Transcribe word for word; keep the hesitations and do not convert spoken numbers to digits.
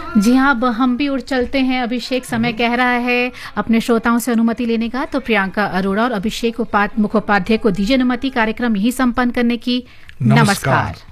जी हाँ, अब हम भी उड़ चलते हैं। अभिषेक समय कह रहा है अपने श्रोताओं से अनुमति लेने का, तो प्रियंका अरोड़ा और अभिषेक मुखोपाध्याय को दीजिए अनुमति कार्यक्रम यही संपन्न करने की। नमस्कार, नमस्कार।